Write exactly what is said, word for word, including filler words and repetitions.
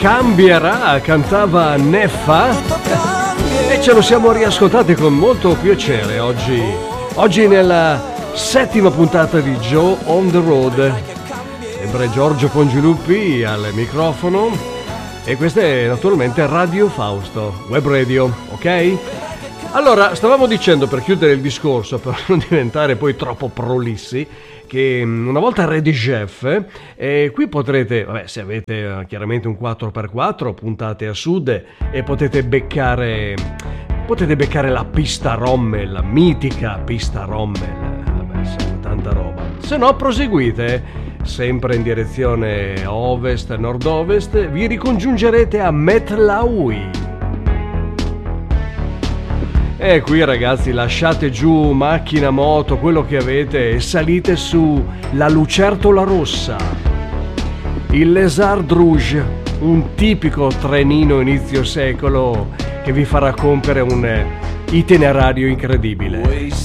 Cambierà, cantava Neffa e ce lo siamo riascoltati con molto piacere oggi, oggi nella settima puntata di Joe on the Road. Sempre Giorgio Pongiluppi al microfono e questa è naturalmente Radio Fausto, web radio, ok? Allora, stavamo dicendo, per chiudere il discorso, per non diventare poi troppo prolissi, che una volta Redigef, eh, qui potrete, vabbè, se avete eh, chiaramente un quattro per quattro, puntate a sud e potete beccare, potete beccare la pista Rommel, la mitica pista Rommel, vabbè, sono tanta roba. Se no, proseguite, sempre in direzione ovest-nord-ovest, vi ricongiungerete a Metlaui. E qui ragazzi, lasciate giù macchina, moto, quello che avete e salite su la Lucertola Rossa, il Lézard Rouge, un tipico trenino inizio secolo che vi farà compiere un itinerario incredibile.